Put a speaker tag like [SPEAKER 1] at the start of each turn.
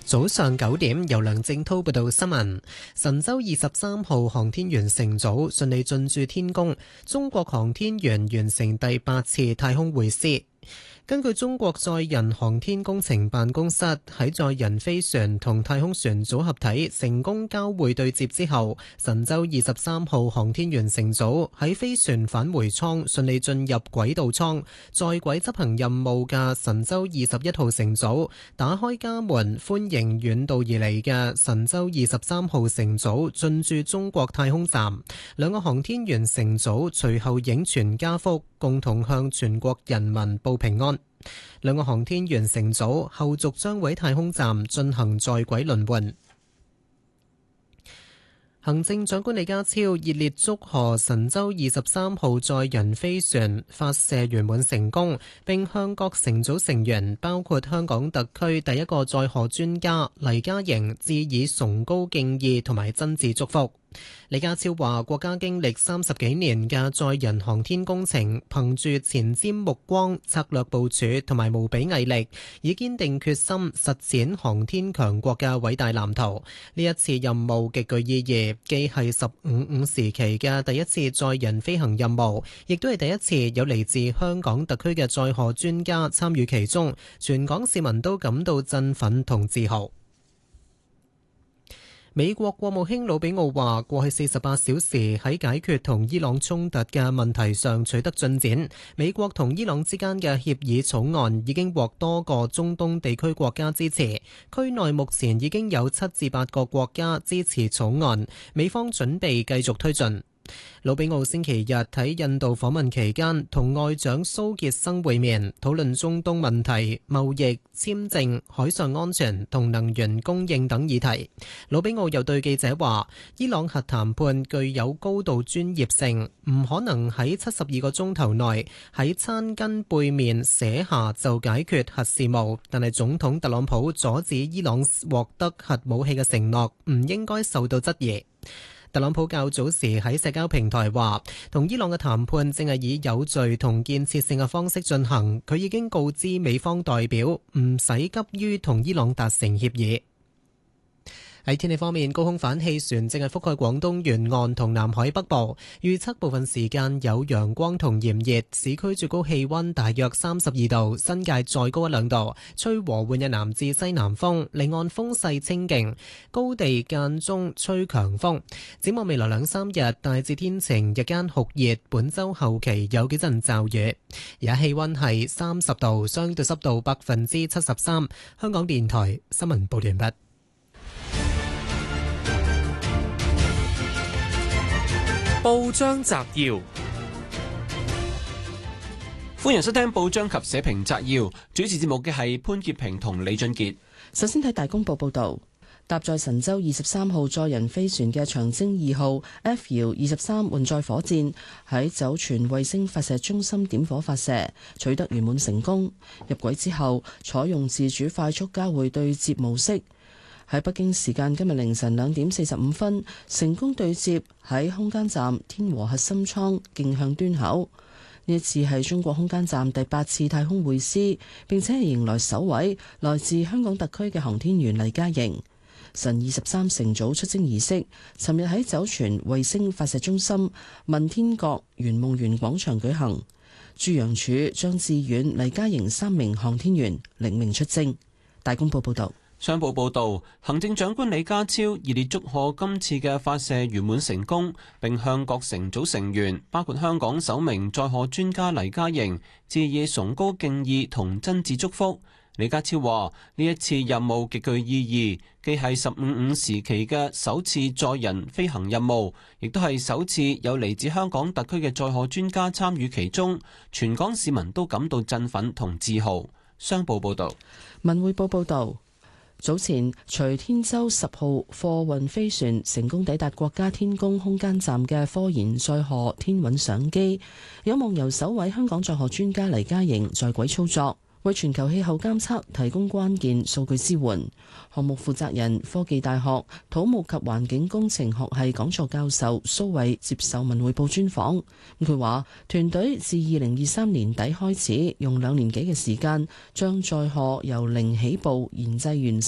[SPEAKER 1] 早上9點，由梁正滔報道新聞。神舟23號航天員乘組順利進駐天宮，中國航天員完成第8次太空會師。根據中國載人航天工程辦公室喺載人飛船同太空船組合體成功交會對接之後，神舟23號航天員乘組喺飛船返回艙順利進入軌道艙，在軌執行任務嘅神舟21號乘組打開家門，歡迎遠道而嚟嘅神舟23號乘組進駐中國太空站。兩個航天員乘組隨後影全家福，共同向全國人民報平安。兩個航天員乘組後續將喺太空站進行在軌輪換。行政長官李家超熱烈祝賀神舟23號載人飛船發射圓滿成功，並向各乘組成員，包括香港特區第一個載荷專家黎嘉瑩致以崇高敬意同埋真摯祝福。李家超話：國家經歷30幾年嘅載人航天工程，憑住前瞻目光、策略部署同埋無比毅力，以堅定決心實踐航天強國嘅偉大藍圖。呢一次任務極具意義，既係15/5時期嘅第一次載人飛行任務，亦都係第一次有嚟自香港特區嘅載荷專家參與其中，全港市民都感到振奮同自豪。美國國務卿魯比奧話：過去48小時喺解決同伊朗衝突嘅問題上取得進展。美國同伊朗之間嘅協議草案已經獲多個中東地區國家支持，區內目前已經有7至8個國家支持草案。美方準備繼續推進。魯比奧星期日喺印度訪問期間，同外長蘇傑生會面，討論中東問題、貿易、簽證、海上安全同能源供應等議題。魯比奧又對記者話：伊朗核談判具有高度專業性，唔可能喺72個鐘頭內喺餐巾背面寫下就解決核事務。但係總統特朗普阻止伊朗獲得核武器嘅承諾，唔應該受到質疑。特朗普較早時喺社交平台話，同伊朗嘅談判正係以有序同建設性嘅方式進行。佢已經告知美方代表，唔使急於同伊朗達成協議。喺天氣方面，高空反氣旋正係覆蓋廣東沿岸同南海北部，預測部分時間有陽光同炎熱，市區最高氣溫大約32度，新界再高1-2度，吹和緩嘅南至西南風，離岸風勢清勁，高地間中吹強風。展望未來2-3日，大致天晴，日間酷熱，本週後期有幾陣驟雨。而家氣溫係30度，相對濕度73%。香港電台新聞報完畢。
[SPEAKER 2] 報章摘要，歡迎收聽報章及社評摘要。主持節目嘅係潘潔平同李俊傑。
[SPEAKER 3] 首先睇大公報報道，搭載神舟23號載人飛船嘅長征2號 F 遙23運載火箭喺酒泉衛星發射中心點火發射，取得圓滿成功。入軌之後，採用自主快速交會對接模式。喺北京時間今日凌晨2點45分，成功對接喺空間站天和核心艙徑向端口。呢一次係中國空間站第8次太空會師，並且係迎來首位來自香港特區嘅航天員黎嘉瑩。神23乘組出征儀式，尋日喺酒泉衛星發射中心問天閣圓夢園廣場舉行。朱楊柱、張志遠、黎嘉瑩3名航天員領命出征。大公報報道。
[SPEAKER 2] 商報報導，行政長官李家超熱烈祝賀今次嘅發射圓滿成功，並向各乘組成員，包括香港首名載荷專家黎嘉瑩，致以崇高敬意同真摯祝福。李家超話：呢一次任務極具意義，既係15/5時期嘅首次載人飛行任務，亦都係首次有嚟自香港特區嘅載荷專家參與其中，全港市民都感到振奮同自豪。商報報導。
[SPEAKER 3] 文匯報報導。早前，隨天舟10號貨運飛船成功抵達國家天宮空間站嘅科研載荷天韻相機，有望由首位香港載荷專家黎嘉瑩在軌操作，為全球氣候監測提供關鍵數據支援。項目負責人科技大學土木及環境工程學系講座教授蘇偉接受文匯報專訪。佢話團隊自2023年底開始，用2年幾嘅時間，將載荷由零起步研製完